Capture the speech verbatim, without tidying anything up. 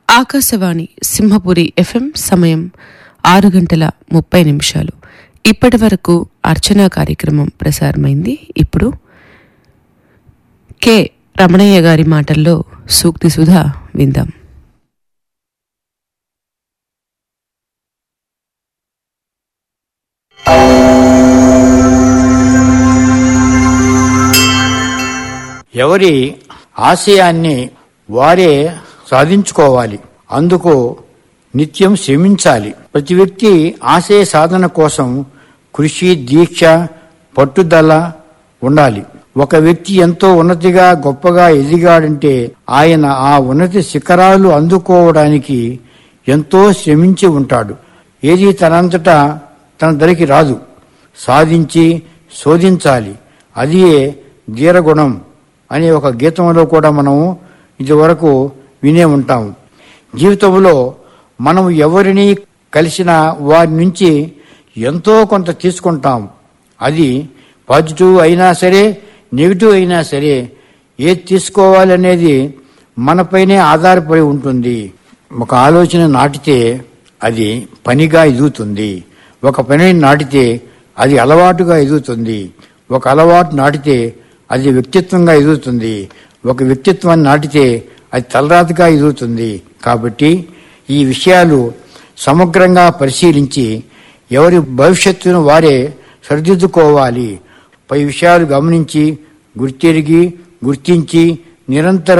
Akashvani Simhapuri FM సమయం ఆరు గంటల ముప్పై నిమిషాలు. ఇప్పటి వరకు అర్చనా కార్యక్రమం ప్రసారమైంది. ఇప్పుడు కె రమణయ్య గారి మాటల్లో సూక్తి సుధా విందాం. ఎవరి ఆశయాన్ని వారే సాధించుకోవాలి. అందుకు నిత్యం శ్రమించాలి. ప్రతి వ్యక్తి ఆశయ సాధన కోసం కృషి, దీక్ష, పట్టుదల ఉండాలి. ఒక వ్యక్తి ఎంతో ఉన్నతిగా గొప్పగా ఎదిగాడంటే ఆయన ఆ ఉన్నతి శిఖరాలు అందుకోవడానికి ఎంతో శ్రమించి ఉంటాడు. ఏది తనంతటా తన దరికి రాదు. సాధించి శోధించాలి. అదే ధీరగుణం అనే ఒక గీతంలో కూడా మనము ఇదివరకు వినే ఉంటాము. జీవితంలో మనం ఎవరిని కలిసిన వారి నుంచి ఎంతో కొంత తీసుకుంటాం. అది పాజిటివ్ అయినా సరే, నెగిటివ్ అయినా సరే, ఏది తీసుకోవాలనేది మనపైనే ఆధారపడి ఉంటుంది. ఒక ఆలోచన నాటితే అది పనిగా ఎదుగుతుంది. ఒక పనిని నాటితే అది అలవాటుగా ఎదుగుతుంది. ఒక అలవాటు నాటితే అది వ్యక్తిత్వంగా ఎదుగుతుంది. ఒక వ్యక్తిత్వాన్ని నాటితే అది తలరాతగా ఎదుగుతుంది. కాబట్టి ఈ విషయాలు సమగ్రంగా పరిశీలించి ఎవరి భవిష్యత్తును వారే సరిదిద్దుకోవాలి. పై విషయాలు గమనించి గుర్తెరిగి గుర్తించి నిరంతరం